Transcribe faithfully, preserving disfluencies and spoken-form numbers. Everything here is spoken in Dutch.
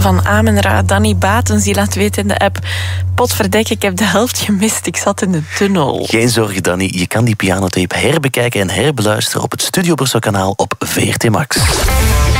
van Amen-Ra. Danny Batens die laat weten in de app: potverdek, ik heb de helft gemist. Ik zat in de tunnel. Geen zorgen, Danny. Je kan die pianotape herbekijken en herbeluisteren op het Studio Brussel kanaal op V R T Max.